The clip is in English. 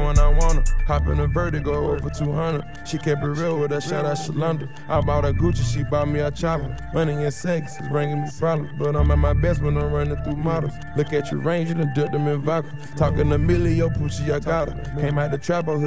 when I want her. Hop in a Vertigo over 200. She kept it real with her, shout out Shalonda. I bought her Gucci, she bought me a chopper. Money and sex is bringing me problems, but I'm at my best when I'm running through models. Look at your range, you done dipped them in vodka. Talking to Emilio Pucci, I got her. Came out the trap,